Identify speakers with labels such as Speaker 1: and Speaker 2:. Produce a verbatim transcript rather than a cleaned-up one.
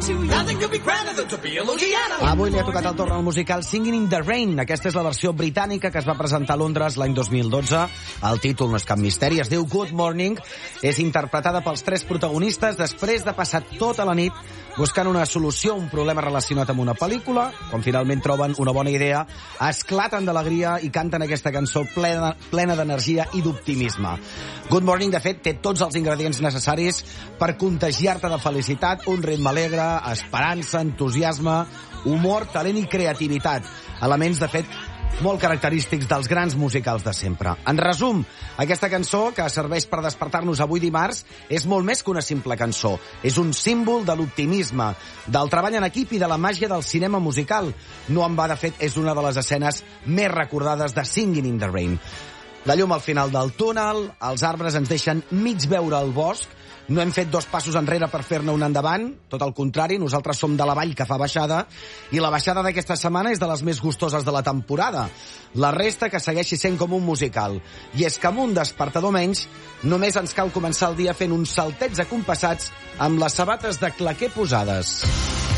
Speaker 1: Avui li ha tocat el torn al musical Singing in the Rain. Aquesta és la versió britànica que es va presentar a Londres l'any dos mil dotze. El títol no és cap misteri, es diu Good Morning. És interpretada pels tres protagonistes després de passar tota la nit buscant una solució a un problema relacionat amb una pel·lícula. Quan finalment troben una bona idea, esclaten d'alegria i canten aquesta cançó plena, plena d'energia i d'optimisme. Good Morning, de fet, té tots els ingredients necessaris per contagiar-te de felicitat, un ritme alegre, esperança, entusiasme, humor, talent i creativitat. Elements, de fet, molt característics dels grans musicals de sempre. En resum, aquesta cançó, que serveix per despertar-nos avui dimarts, és molt més que una simple cançó. És un símbol de l'optimisme, del treball en equip i de la màgia del cinema musical. No en va, de fet, és una de les escenes més recordades de Singing in the Rain. La llum al final del túnel, els arbres ens deixen mig veure el bosc. No hem fet dos passos enrere per fer-ne un endavant, tot el contrari, nosaltres som de la vall que fa baixada, i la baixada d'aquesta setmana és de les més gustoses de la temporada. La resta que segueixi sent com un musical. I és que amb un despertador menys, només ens cal començar el dia fent uns saltets acompassats amb les sabates de claquer posades.